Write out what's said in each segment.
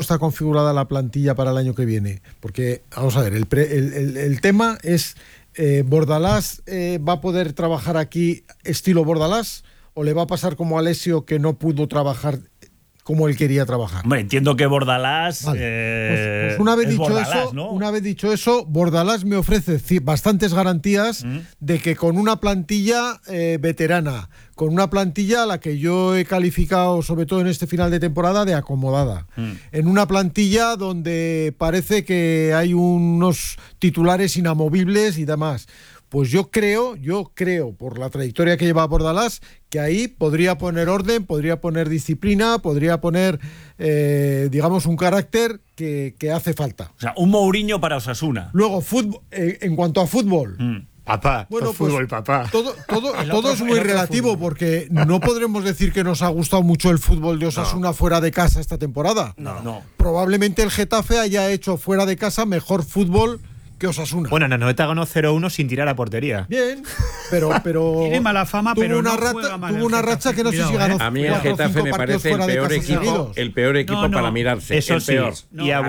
está configurada la plantilla para el año que viene? Porque, vamos a ver, el tema es, ¿Bordalás va a poder trabajar aquí estilo Bordalás o le va a pasar como a Alessio, que no pudo trabajar como él quería trabajar? Hombre, entiendo que Bordalás... Vale. Pues una vez dicho Bordalás, eso, ¿no? una vez dicho eso, Bordalás me ofrece bastantes garantías de que con una plantilla veterana, con una plantilla a la que yo he calificado, sobre todo en este final de temporada, de acomodada, en una plantilla donde parece que hay unos titulares inamovibles y demás. Pues yo creo, por la trayectoria que lleva Bordalás, que ahí podría poner orden, podría poner disciplina, podría poner, digamos, un carácter que hace falta. O sea, un Mourinho para Osasuna. Luego, fútbol, en cuanto a fútbol... Papá, bueno, fútbol, pues, papá. Todo es muy relativo, fútbol. Porque no podremos decir que nos ha gustado mucho el fútbol de Osasuna fuera de casa esta temporada. No. Probablemente el Getafe haya hecho fuera de casa mejor fútbol que Osasuna. Bueno, Anoeta ganó 0-1 sin tirar a portería. Bien, pero tiene mala fama, pero tuvo una racha que no sé si ganó. A mí el Getafe me parece el peor equipo para mirarse. Eso el sí. peor.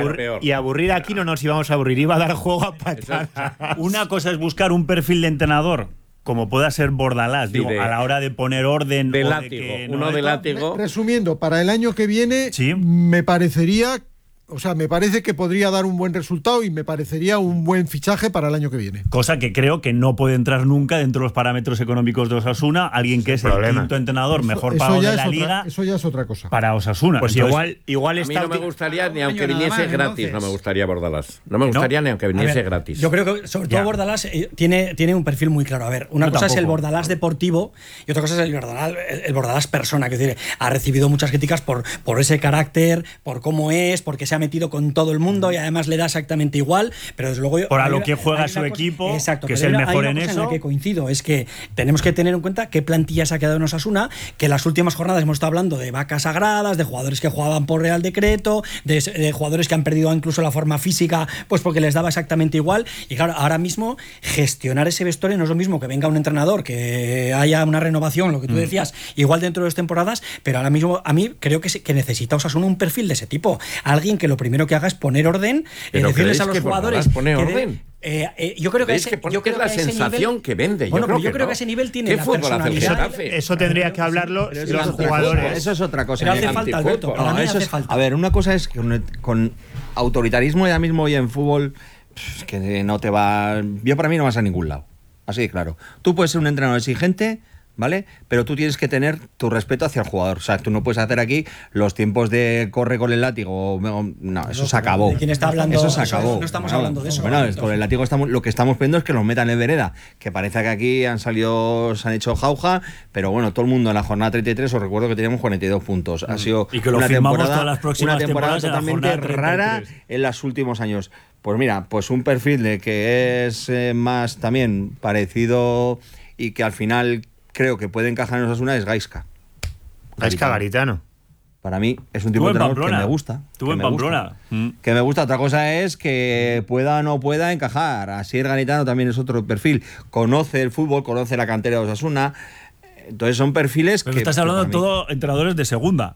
Y aburrir aquí no nos íbamos a aburrir, iba a dar juego a patadas. Una cosa es buscar un perfil de entrenador como pueda ser Bordalás, digo, a la hora de poner orden de o látigo, de que uno de látigo. Resumiendo, para el año que viene me parecería... O sea, me parece que podría dar un buen resultado y me parecería un buen fichaje para el año que viene. Cosa que creo que no puede entrar nunca dentro de los parámetros económicos de Osasuna, alguien que es el quinto entrenador mejor pagado de la liga. Eso ya es otra cosa. Para Osasuna. Pues entonces, igual a mí no me gustaría ni aunque viniese gratis, no me gustaría Bordalás. No me gustaría ni aunque viniese gratis. Yo creo que sobre todo Bordalás tiene un perfil muy claro. A ver, una cosa es el Bordalás deportivo y otra cosa es el Bordalás persona, que es decir, ha recibido muchas críticas por ese carácter, por cómo es, porque se ha metido con todo el mundo y además le da exactamente igual, pero desde luego por a lo que juega su equipo, exacto, que es el mejor en eso. En la que coincido es que tenemos que tener en cuenta qué plantilla se ha quedado en Osasuna, que en las últimas jornadas hemos estado hablando de vacas sagradas, de jugadores que jugaban por Real Decreto, de jugadores que han perdido incluso la forma física, pues porque les daba exactamente igual. Y claro, ahora mismo gestionar ese vestuario no es lo mismo que venga un entrenador, que haya una renovación, lo que tú decías, igual dentro de 2 temporadas, pero ahora mismo a mí creo que necesita Osasuna un perfil de ese tipo, alguien que lo primero que haga es poner orden, decirles a los jugadores pone orden. Yo creo que es la sensación nivel, que vende. Bueno, yo creo que a ese nivel tiene la personalidad. Eso tendría que hablarlo los jugadores. Eso es otra cosa. Pero hace falta, Alberto. Para mí hace falta. A ver, una cosa es que con autoritarismo ya mismo hoy en fútbol que no te va... Yo para mí no vas a ningún lado. Así de claro. Tú puedes ser un entrenador exigente, ¿vale? Pero tú tienes que tener tu respeto hacia el jugador. O sea, tú no puedes hacer aquí los tiempos de corre con el látigo. No, eso se acabó. ¿De quién está hablando? Eso se acabó. No estamos hablando de eso. Bueno, con el látigo lo que estamos viendo es que los metan en vereda. Que parece que aquí se han hecho jauja, pero bueno, todo el mundo en la jornada 33, os recuerdo que teníamos 42 puntos. Ha sido y que lo una temporada totalmente rara en los últimos años. Pues mira, pues un perfil de que es más también parecido y que al final creo que puede encajar en Osasuna es Gaisca. Gaisca Garitano. Para mí es un tipo de entrenador que me gusta. Estuvo en Pamplona. Que me gusta. Otra cosa es que pueda o no pueda encajar. Asier Garitano también es otro perfil. Conoce el fútbol, conoce la cantera de Osasuna. Entonces son perfiles pero que... Pero estás hablando de todos entrenadores de segunda.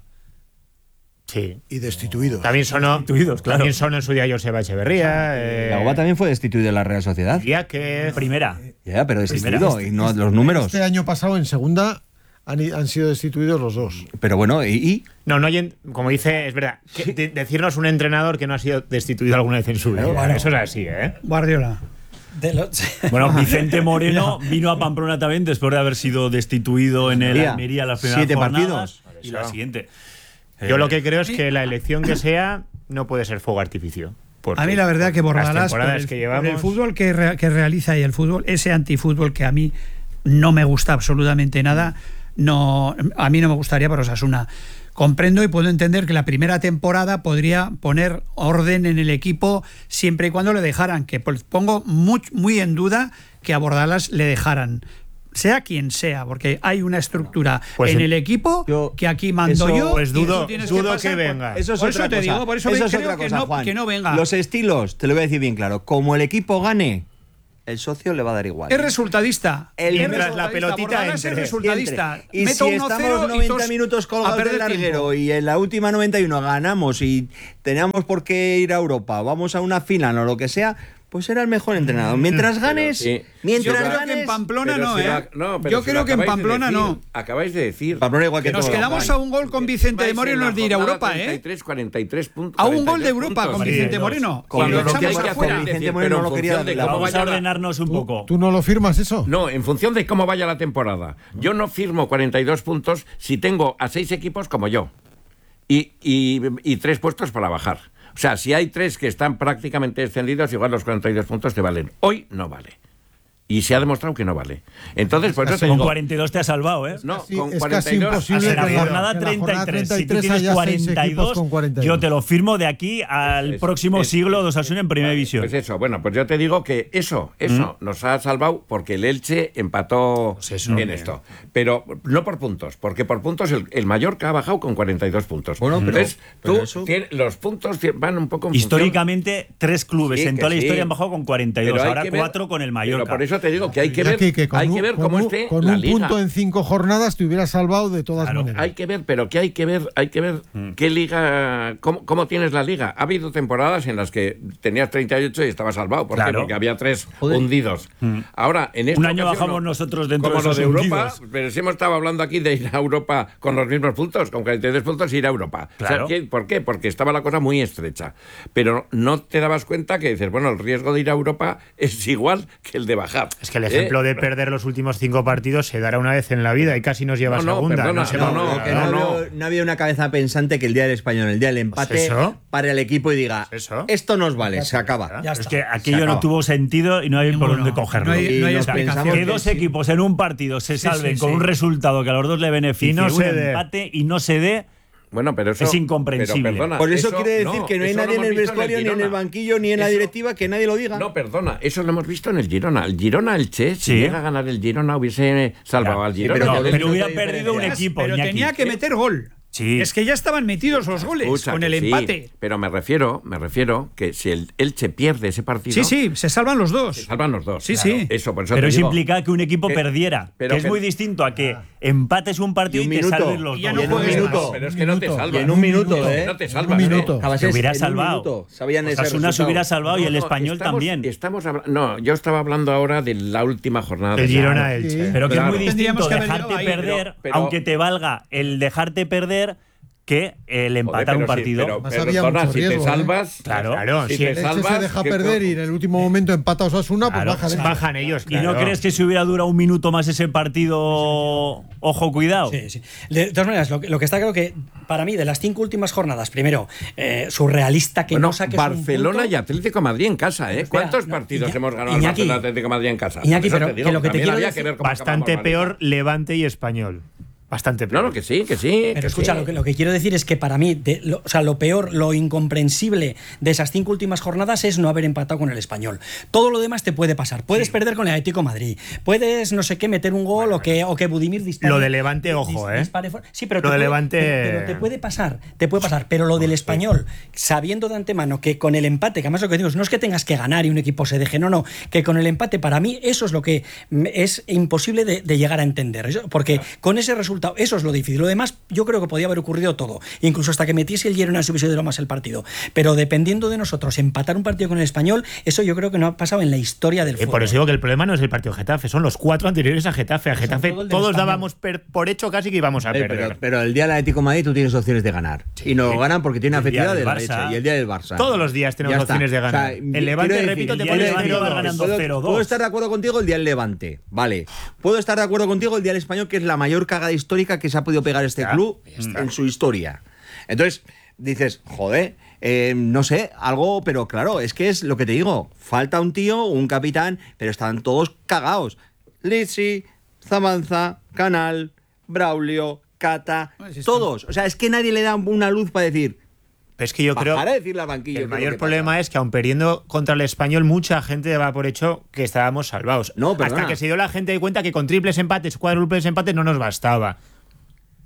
Sí. Y destituidos. También sonó, claro. También sonó en su día Joseba Echeverría. Lagoba también fue destituido de la Real Sociedad. Ya que primera. Ya, pero destituido. Y no los números. Este año pasado en segunda han sido destituidos los dos. Pero bueno, ¿y? No, como dice, es verdad. Decirnos un entrenador que no ha sido destituido alguna vez en su vida. Bueno, eso es así, ¿eh? Guardiola. Bueno, Vicente Moreno vino a Pamplona también después de haber sido destituido en el Almería las primeras 7 jornadas. partidos. Y la siguiente. Yo lo que creo es que la elección que sea no puede ser fuego artificio. A mí la verdad que Bordalás, por el fútbol que realiza y el fútbol, ese antifútbol que a mí no me gusta absolutamente nada, a mí no me gustaría para Osasuna. Comprendo y puedo entender que la primera temporada podría poner orden en el equipo siempre y cuando le dejaran, que pongo muy en duda que a Bordalás le dejaran. Sea quien sea, porque hay una estructura en el equipo que aquí mando yo. Pues dudo que venga. Eso es otra cosa. Que no venga. Los estilos, te lo voy a decir bien claro. Como el equipo gane, el socio le va a dar igual. Es resultadista. Mientras la pelotita Bordalás entre. es resultadista. Y Meto si 1-0 estamos y 90 todos minutos a colgados perder del larguero tiempo. y en la última 91 ganamos y teníamos por qué ir a Europa, vamos a una final o lo que sea, pues era el mejor entrenador. Mientras ganes, sí. Yo creo ganes, que en Pamplona Pero no, si ¿eh? pero Yo si creo lo que en acabáis de Pamplona decir, no. Acabáis de decir. Pamplona igual que Nos todo. quedamos a un gol con Vicente de Moreno de ir a Europa, ¿eh? 43 puntos. A un gol de 43 Europa con puntos. Vicente Moreno. Con Y lo lo que echamos hay que hacer, afuera. Vicente Moreno no lo quería dar. Vamos a ordenarnos un poco. ¿Tú no lo firmas eso? No, en función de cómo vaya la temporada. Yo no firmo 42 puntos si tengo a 6 equipos como yo y 3 puestos para bajar. O sea, si hay 3 que están prácticamente descendidos, igual los 42 puntos te valen. Hoy no vale. Y se ha demostrado que no vale. Entonces, por eso te Con digo... 42 te has salvado, ¿eh? No, Sí, con es 42... casi imposible En la que jornada en la jornada 33, si tú 33 tienes haya 6 equipos 42, con 42. yo te lo firmo de aquí al próximo siglo de Osasuna en Primera División. Pues eso, bueno, pues yo te digo que eso nos ha salvado porque el Elche empató en esto. Pero no por puntos, porque por puntos el Mallorca ha bajado con 42 puntos. Bueno, pero- entonces, pero tú eso- los puntos van un poco en función- Históricamente, 3 clubes Sí, en que toda la sí. historia han bajado con 42, Pero hay ahora que ver- 4 con el Mallorca. Pero por eso te digo que hay que ver, Aquí, que con hay un- que ver con cómo un- esté con la un liga. punto en 5 jornadas te hubieras salvado de todas Claro, maneras. Hay que ver, pero que hay que ver qué liga, cómo tienes la liga. Ha habido temporadas en las que tenías 38 y estabas salvado. ¿Por qué? Claro. Porque había 3 hundidos. Ahora, en esta Un año ocasión, bajamos nosotros dentro como de esos lo de Europa, hundidos. pero si hemos estado hablando aquí de ir a Europa con los mismos puntos, con 43 puntos, ir a Europa. Claro. O sea, ¿por qué? Porque estaba la cosa muy estrecha. Pero no te dabas cuenta que dices, bueno, el riesgo de ir a Europa es igual que el de bajar. Es que el ejemplo de perder los últimos 5 partidos se dará una vez en la vida y casi nos lleva a No, segunda. perdona, se no, va- no, Lo que no. no había una cabeza pensante que el día del español, el día del empate, eso. para el equipo y diga, Eso. esto nos vale, se acaba. Ya Es está. que aquello acaba. no tuvo sentido y no hay por Ninguno. dónde cogerlo. No hay Y nos explicación. pensamos Que dos equipos en un partido se salven con un resultado que a los dos le beneficie, Y no un se dé. empate y no se dé. Bueno, pero eso Es incomprensible. pero perdona, Por eso quiere decir que no hay eso lo nadie en hemos el visto vestuario, ni en el Girona. banquillo, ni en la Eso- directiva que nadie lo diga. No, perdona, eso lo hemos visto en el Girona. El Girona, el Che, si Sí. llega a ganar el Girona, hubiese salvado Ya. al Sí, Girona. pero No, que pero no hubiera hay perdido un diferencias. equipo. Pero Iñaki. tenía que meter gol. Sí. Es que ya estaban metidos los goles Escucha, con el que sí, empate. pero me refiero que si el Elche pierde ese partido, Sí, sí, se salvan los dos. se salvan los dos. Sí, sí. Eso, por eso Pero te eso digo. implica que un equipo que- perdiera. pero Que es que- muy distinto a que empates un partido Y un y te minuto. salves los Y ya dos. no Y en un juegues minuto. más. Pero es que no te minuto. salvas. Y en un minuto, ¿eh? No te En salvas. un minuto. Cabasés, Se hubiera en un salvado. minuto sabían ese Osasuna se resultado. hubiera salvado y el español también. No, yo estaba hablando ahora de la última jornada. El de Girona Claro. Elche. Pero que Claro. es muy Tendríamos distinto que haber dejarte llegado ahí. perder, Pero- aunque te valga el dejarte perder, que el empatar Joder, un pero sí, partido. pero Más había perdona, mucho si riesgo, te salvas, Claro. si si te el El Elche salvas, se deja que- perder y en el último momento empata Osasuna, pues Claro. baja de Bajan ellos. ¿Y no claro. crees que si hubiera durado un minuto más ese partido, ojo, cuidado? Sí, sí. De todas maneras, lo que está claro que para mí, de las 5 últimas jornadas, primero, surrealista que Bueno, no saques Barcelona un punto. y Atlético de Madrid en casa, ¿eh? Espera, ¿Cuántos no, partidos Iñaki- hemos ganado el Iñaki- Barcelona y Atlético de Madrid en casa? Iñaki, Por eso pero te digo, que lo que te también quiero había decir- que ver cómo Bastante acabamos la peor liga. Levante y Español. Bastante peor. No, no, que sí. Pero escucha, sí. lo que quiero decir es que para mí, o sea, lo peor, lo incomprensible de esas 5 últimas jornadas es no haber empatado con el Español. Todo lo demás te puede pasar. Puedes perder con el Atlético de Madrid. Puedes, no sé qué, meter un gol o que Budimir dispare. Lo de Levante, ojo, dispare fuera. Sí, pero Lo de Levante- pero te puede pasar. Te puede pasar. Pero lo del Español, sabiendo de antemano que con el empate, que además lo que digo, no es que tengas que ganar y un equipo se deje, no. Que con el empate, para mí, eso es lo que es imposible de llegar a entender. Porque con ese resultado, eso es lo difícil. Lo demás, yo creo que podía haber ocurrido todo. Incluso hasta que metiese el Girona se hubiese ido más el partido. Pero dependiendo de nosotros, empatar un partido con el Español, eso yo creo que no ha pasado en la historia del fútbol. Por eso digo que el problema no es el partido de Getafe, son los 4 anteriores a Getafe. A Getafe todo el del todos Español. dábamos por hecho casi que íbamos a perder. Pero el día del Atlético de Madrid tú tienes opciones de ganar. Y no ganan porque tiene El día afectividad del de la Barça. leche. Y el día del Barça. Todos los días tenemos Ya está. opciones de ganar. O sea, El Levante, quiero repito, te el día pone del Levante va 0-2. ganando Puedo 0-2. puedo estar de acuerdo contigo el día del Levante, vale. Puedo estar de acuerdo contigo el día del Español, que es la mayor cagada histórica que se ha podido pegar este club en su historia. Entonces, dices, joder, no sé, algo, pero claro, es que es lo que te digo. Falta un tío, un capitán, pero están todos cagados. Lizzy, Zamanza, Canal, Braulio, Cata, todos. O sea, es que nadie le da una luz para decir. Pero es que yo creo Bajar a decirle al banquillo. el qué es lo mayor que problema pasa. es que aun perdiendo contra el Español, mucha gente daba por hecho que estábamos salvados. No, perdona. Hasta que se dio la gente de cuenta que con triples empates, cuádruples empates no nos bastaba.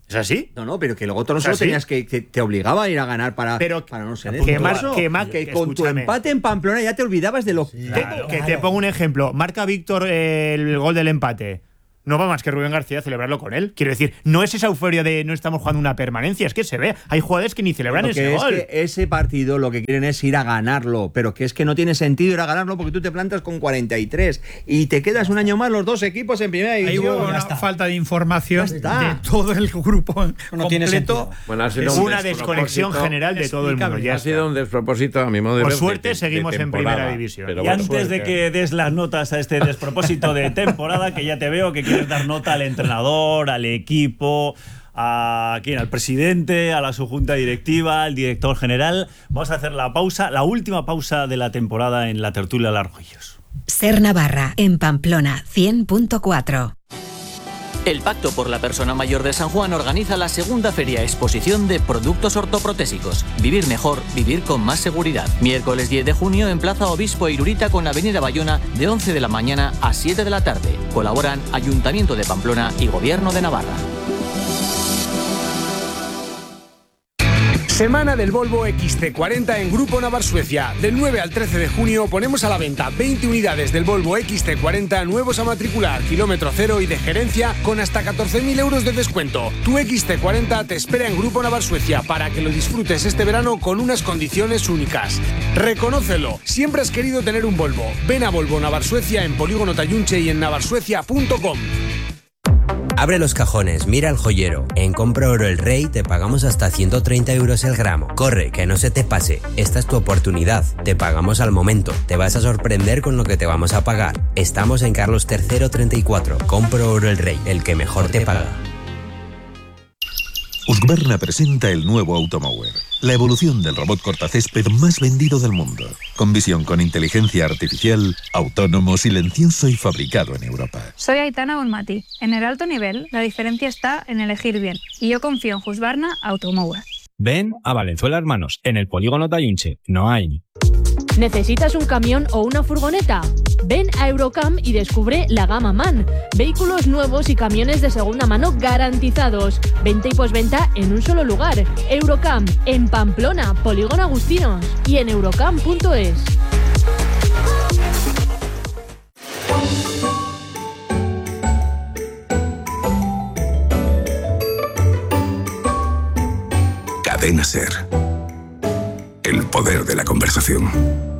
¿Es así? No, pero que luego tú no ¿Es solo así? tenías que te obligaba a ir a ganar para no ser que con tu empate en Pamplona ya te olvidabas de lo que te pongo un ejemplo. Marca Víctor el gol del empate. No va más que Rubén García a celebrarlo con él. Quiero decir, no es esa euforia de no estamos jugando una permanencia, es que se ve. Hay jugadores que ni celebran ese gol. Es que ese partido lo que quieren es ir a ganarlo, pero que es que no tiene sentido ir a ganarlo porque tú te plantas con 43 y te quedas un año más los dos equipos en primera división. Ahí hubo una falta de información de todo el grupo No tiene sentido. Bueno, ha sido Es un una desconexión general de todo el mundo. Ya ha sido un despropósito a mi modo de ver. Por suerte de seguimos en temporada, primera división. pero Y bueno, antes de que des las notas a este despropósito de temporada, que ya te veo que quieres dar nota al entrenador, al equipo, al presidente, a la subjunta directiva, al director general, vamos a hacer la última pausa de la temporada en la tertulia Largollos. Ser Navarra, en Pamplona, 100.4. El Pacto por la Persona Mayor de San Juan organiza la segunda feria exposición de productos ortoprotésicos. Vivir mejor, vivir con más seguridad. Miércoles 10 de junio en Plaza Obispo Irurita con Avenida Bayona de 11 de la mañana a 7 de la tarde. Colaboran Ayuntamiento de Pamplona y Gobierno de Navarra. Semana del Volvo XC40 en Grupo Navar Suecia. Del 9 al 13 de junio ponemos a la venta 20 unidades del Volvo XC40 nuevos a matricular, kilómetro cero y de gerencia con hasta 14.000 euros de descuento. Tu XC40 te espera en Grupo Navar Suecia para que lo disfrutes este verano con unas condiciones únicas. Reconócelo, siempre has querido tener un Volvo. Ven a Volvo Navar Suecia en Polígono Tayunche y en navarsuecia.com. Abre los cajones, mira el joyero. En Compra Oro El Rey te pagamos hasta 130 euros el gramo. Corre, que no se te pase. Esta es tu oportunidad. Te pagamos al momento. Te vas a sorprender con lo que te vamos a pagar. Estamos en Carlos III 34. Compra Oro El Rey, el que mejor te paga. Husqvarna presenta el nuevo Automower, la evolución del robot cortacésped más vendido del mundo. Con visión con inteligencia artificial, autónomo, silencioso y fabricado en Europa. Soy Aitana Bonmati. En el alto nivel, la diferencia está en elegir bien. Y yo confío en Husqvarna Automower. Ven a Valenzuela Hermanos, en el Polígono Tayunche. No hay. ¿Necesitas un camión o una furgoneta? Ven a Eurocam y descubre la gama MAN. Vehículos nuevos y camiones de segunda mano garantizados. Venta y posventa en un solo lugar. Eurocam, en Pamplona, Polígono Agustinos. Y en eurocam.es. Cadena SER. El poder de la conversación.